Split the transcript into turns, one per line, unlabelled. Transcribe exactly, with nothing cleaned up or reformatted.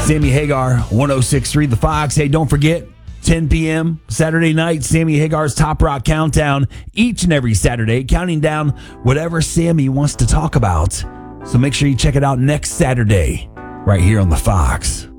Sammy Hagar, one oh six point three The Fox. Hey, don't forget, ten p.m. Saturday night, Sammy Hagar's Top Rock Countdown, each and every Saturday, counting down whatever Sammy wants to talk about. So make sure you check it out next Saturday, right here on The Fox.